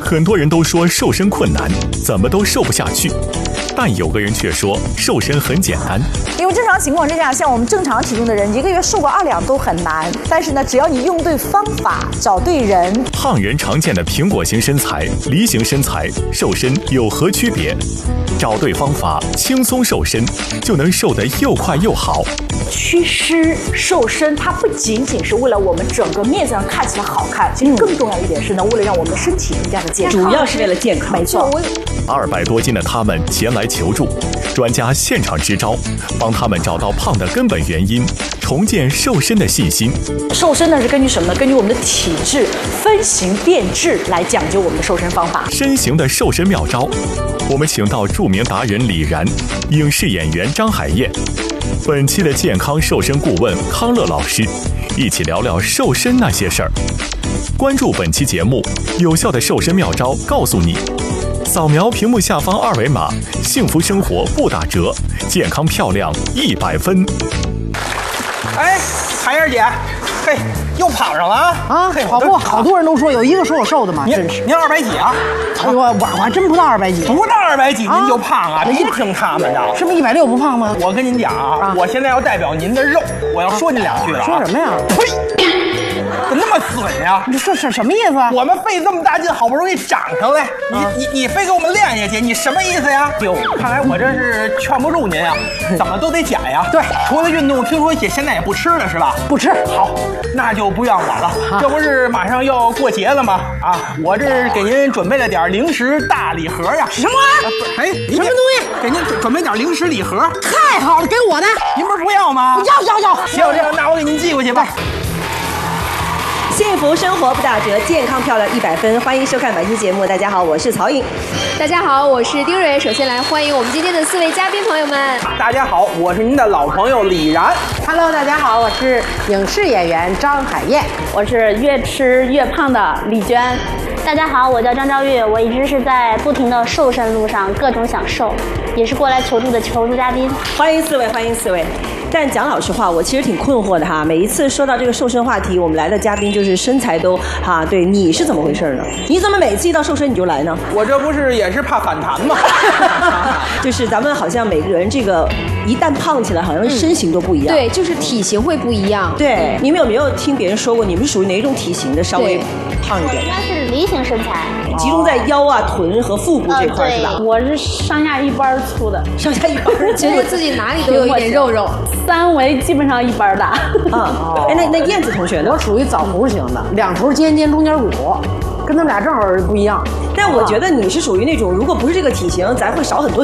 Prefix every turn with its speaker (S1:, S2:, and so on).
S1: 很多人都说瘦身困难，怎么都瘦不下去。但有个人却说瘦身很简单，
S2: 因为正常情况之下，像我们正常体重的人，1个月瘦个2两都很难。但是呢，只要你用对方法，找对人。
S1: 胖人常见的苹果型身材、梨形身材，瘦身有何区别？找对方法，轻松瘦身，就能瘦得又快又好。
S2: 祛湿瘦身，它不仅仅是为了我们整个面子上看起来好看，其实更重要一点是呢，为了让我们的身体更加的健康。
S3: 主要是为了健康。
S2: 没错。
S1: 200多斤的他们前来求助，专家现场支招，帮他们找到胖的根本原因，重建瘦身的信心。
S2: 瘦身呢是根据什么呢？根据我们的体质分型变质来讲究我们的瘦身方法。
S1: 身形的瘦身妙招，我们请到著名达人李然、影视演员张海燕，本期的健康瘦身顾问康乐老师，一起聊聊瘦身那些事儿。关注本期节目，有效的瘦身妙招告诉你。扫描屏幕下方2维码，幸福生活不打折，健康漂亮100分。
S4: 哎，海燕姐，嘿，又跑上了啊！
S5: 啊，跑步好多人都说有一个说我瘦的嘛，真是。
S4: 您200几啊？
S5: 哎呦，我还真不到200几，
S4: 不到200几您就胖啊？别听他们的，
S5: 是不是160不胖吗？
S4: 我跟您讲啊，我现在要代表您的肉，我要说您2句了。
S5: 说什么呀？
S4: 呸！怎么那么损呀？
S5: 你这是什么意思啊？
S4: 我们费这么大劲，好不容易长上来，你非给我们练下去，你什么意思呀？哟，看来我这是劝不住您呀，怎么都得减呀。
S5: 对，
S4: 除了运动，听说也现在也不吃了是吧？
S5: 不吃。
S4: 好，那就不怨我了。这不是马上要过节了吗？啊，我这给您准备了点零食大礼盒呀。
S5: 什么？
S4: 哎，
S5: 什么东西？
S4: 给您准备点零食礼盒。
S5: 太好了，给我的。
S4: 您不是不要吗？
S5: 要。
S4: 行，那我给您寄过去吧。
S3: 幸福生活不打折，健康漂亮100分。欢迎收看本期节目。大家好，我是曹颖。
S6: 大家好，我是丁蕊。首先来欢迎我们今天的4位嘉宾朋友们。
S4: 大家好，我是您的老朋友李然。
S5: Hello， 大家好，我是影视演员张海燕。
S7: 我是越吃越胖的李娟。
S8: 大家好，我叫张昭玉，我一直是在不停的瘦身路上，各种想瘦，也是过来求助的求助嘉宾。
S3: 欢迎4位，欢迎4位。但讲老实话，我其实挺困惑的哈。每一次说到这个瘦身话题，我们来的嘉宾就是身材都对，你是怎么回事呢？你怎么每次一到瘦身你就来呢？
S4: 我这不是也是怕反弹吗？
S3: 就是咱们好像每个人这个一旦胖起来，好像身形都不一样。
S6: 对，就是体型会不一样。
S3: 对，你们有没有听别人说过，你们是属于哪种体型的？稍微胖一点？
S8: 应该是梨形身材，
S3: 集中在腰啊、臀和腹部这块是吧？
S7: 我是上下一般粗的，
S3: 上下一般，
S6: 觉得自己哪里都有一点肉肉。
S7: 3围基本上一般大。
S3: 哎，那燕子同学呢？
S5: 我属于枣核型的，2头尖尖，中间鼓，跟他们俩正好不一样。
S3: 但我觉得你是属于那种，如果不是这个体型，咱会少很多